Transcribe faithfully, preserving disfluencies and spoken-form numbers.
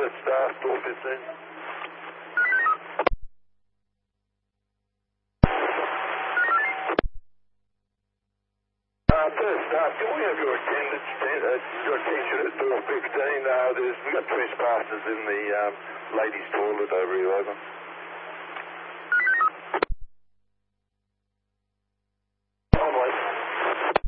first staff, door fifteen. Uh, first staff, can we have your attendance, uh, your attention at door fifteen? Uh, there's, we've got trespassers in the um, ladies' toilet over here, over.